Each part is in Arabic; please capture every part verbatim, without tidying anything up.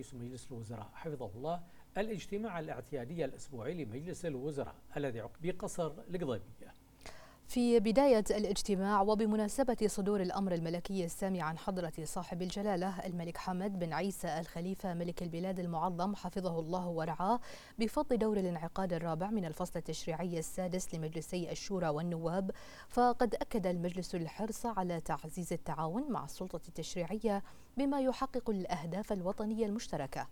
رئيس مجلس الوزراء حفظه الله الاجتماع الاعتيادي الأسبوعي لمجلس الوزراء الذي عقد بقصر القضيبية. في بداية الاجتماع وبمناسبة صدور الأمر الملكي السامي عن حضرة صاحب الجلالة الملك حمد بن عيسى الخليفة ملك البلاد المعظم حفظه الله ورعاه بفضل دور الانعقاد الرابع من الفصل التشريعي السادس لمجلسي الشورى والنواب، فقد أكد المجلس الحرص على تعزيز التعاون مع السلطة التشريعية بما يحقق الأهداف الوطنية المشتركة.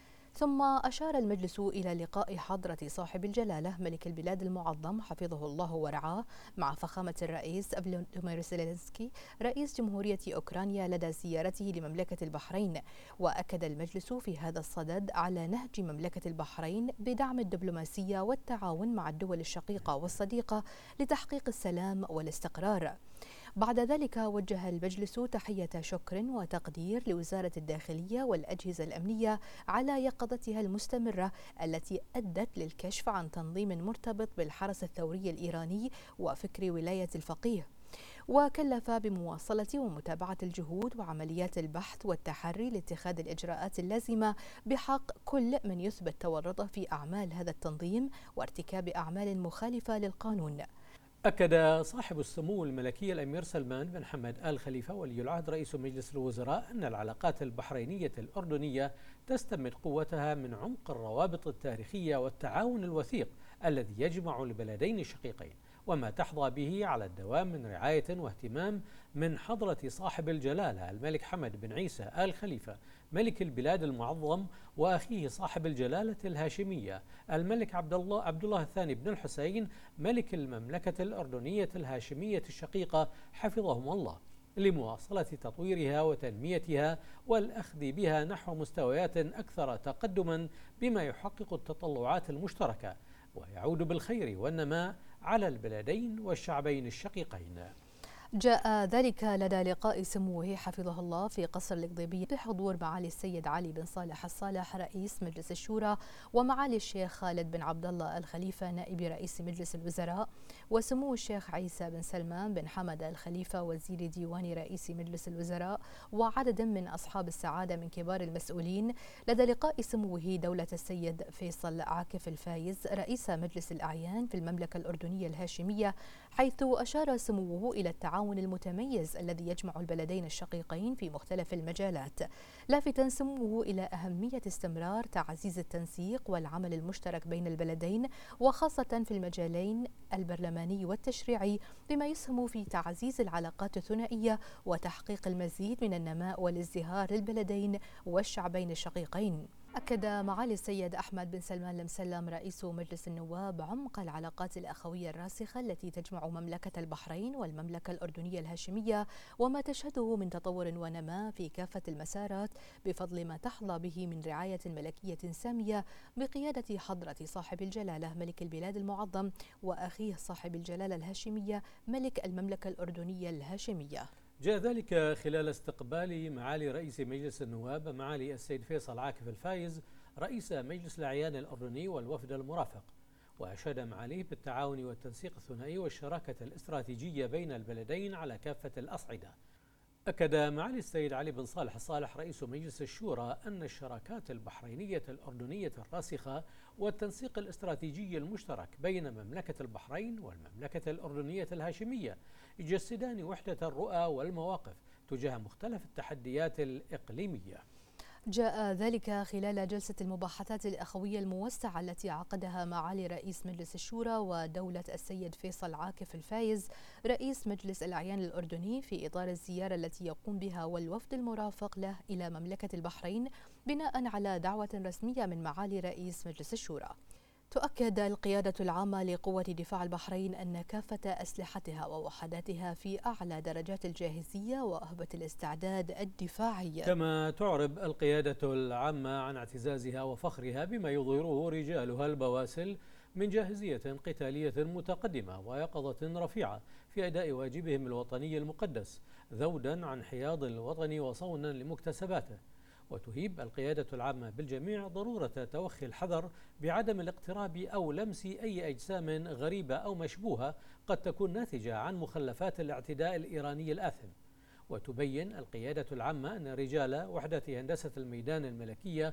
ثم أشار المجلس إلى لقاء حضرة صاحب الجلالة ملك البلاد المعظم حفظه الله ورعاه مع فخامة الرئيس فلاديمير زيلينسكي رئيس جمهورية أوكرانيا لدى زيارته لمملكة البحرين. وأكد المجلس في هذا الصدد على نهج مملكة البحرين بدعم الدبلوماسية والتعاون مع الدول الشقيقة والصديقة لتحقيق السلام والاستقرار. بعد ذلك وجه المجلس تحية شكر وتقدير لوزارة الداخلية والأجهزة الأمنية على يقظتها المستمرة التي أدت للكشف عن تنظيم مرتبط بالحرس الثوري الإيراني وفكر ولاية الفقيه، وكلف بمواصلة ومتابعة الجهود وعمليات البحث والتحري لاتخاذ الإجراءات اللازمة بحق كل من يثبت تورطه في أعمال هذا التنظيم وارتكاب أعمال مخالفة للقانون. أكد صاحب السمو الملكي الأمير سلمان بن حمد آل خليفة ولي العهد رئيس مجلس الوزراء أن العلاقات البحرينية الأردنية تستمد قوتها من عمق الروابط التاريخية والتعاون الوثيق الذي يجمع البلدين الشقيقين، وما تحظى به على الدوام من رعاية واهتمام من حضرة صاحب الجلالة الملك حمد بن عيسى آل خليفة ملك البلاد المعظم وأخيه صاحب الجلالة الهاشمية الملك عبد الله عبد الله الثاني بن الحسين ملك المملكة الأردنية الهاشمية الشقيقة حفظهم الله، لمواصلة تطويرها وتنميتها والأخذ بها نحو مستويات أكثر تقدما بما يحقق التطلعات المشتركة ويعود بالخير والنماء على البلدين والشعبين الشقيقين. جاء ذلك لدى لقاء سموه حفظه الله في قصر القضيبية بحضور معالي السيد علي بن صالح الصالح رئيس مجلس الشورى ومعالي الشيخ خالد بن عبد الله الخليفة نائب رئيس مجلس الوزراء، وسمو الشيخ عيسى بن سلمان بن حمد الخليفة وزير ديوان رئيس مجلس الوزراء وعدد من أصحاب السعادة من كبار المسؤولين. لدى لقاء سموه دولة السيد فيصل عاكف الفايز رئيس مجلس الأعيان في المملكة الأردنية الهاشمية، حيث أشار سموه إلى التعاون المتميز الذي يجمع البلدين الشقيقين في مختلف المجالات، لافتا سموه إلى أهمية استمرار تعزيز التنسيق والعمل المشترك بين البلدين وخاصة في المجالين البرلماني والتشريعي، بما يسهم في تعزيز العلاقات الثنائية وتحقيق المزيد من النماء والازدهار للبلدين والشعبين الشقيقين. أكد معالي السيد أحمد بن سلمان المسلم رئيس مجلس النواب عمق العلاقات الأخوية الراسخة التي تجمع مملكة البحرين والمملكة الأردنية الهاشمية وما تشهده من تطور ونماء في كافة المسارات بفضل ما تحظى به من رعاية ملكية سامية بقيادة حضرة صاحب الجلالة ملك البلاد المعظم وأخيه صاحب الجلالة الهاشمية ملك المملكة الأردنية الهاشمية. جاء ذلك خلال استقبال معالي رئيس مجلس النواب معالي السيد فيصل عاكف الفايز رئيس مجلس الأعيان الأردني والوفد المرافق، وأشاد معاليه بالتعاون والتنسيق الثنائي والشراكة الاستراتيجية بين البلدين على كافة الأصعدة. أكد معالي السيد علي بن صالح الصالح رئيس مجلس الشورى أن الشراكات البحرينية الأردنية الراسخة والتنسيق الاستراتيجي المشترك بين مملكة البحرين والمملكة الأردنية الهاشمية يجسدان وحدة الرؤى والمواقف تجاه مختلف التحديات الإقليمية. جاء ذلك خلال جلسة المباحثات الأخوية الموسعة التي عقدها معالي رئيس مجلس الشورى ودولة السيد فيصل عاكف الفايز رئيس مجلس الأعيان الأردني في إطار الزيارة التي يقوم بها والوفد المرافق له إلى مملكة البحرين بناء على دعوة رسمية من معالي رئيس مجلس الشورى. تؤكد القيادة العامة لقوة دفاع البحرين أن كافة أسلحتها ووحداتها في أعلى درجات الجاهزية وأهبة الاستعداد الدفاعي. كما تعرب القيادة العامة عن اعتزازها وفخرها بما يظهره رجالها البواسل من جاهزية قتالية متقدمة ويقظة رفيعة في أداء واجبهم الوطني المقدس ذودا عن حياض الوطن وصونا لمكتسباته. وتهيب القيادة العامة بالجميع ضرورة توخي الحذر بعدم الاقتراب أو لمس أي أجسام غريبة أو مشبوهة قد تكون ناتجة عن مخلفات الاعتداء الإيراني الآثم. وتبين القيادة العامة أن رجال وحدة هندسة الميدان الملكية